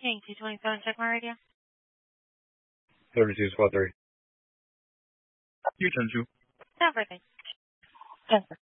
King 227, check my radio. 32 squad 3. You 10-2. Everything. Yes, sir.